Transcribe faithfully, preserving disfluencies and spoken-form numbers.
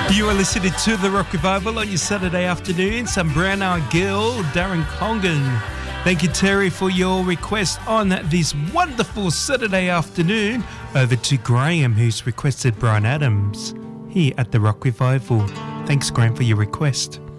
You are listening to The Rock Revival on your Saturday afternoon. Some Brown Eyed Girl, Darren Congan. Thank you, Terry, for your request on this wonderful Saturday afternoon. Over to Graham, who's requested Bryan Adams here at The Rock Revival. Thanks, Graham, for your request.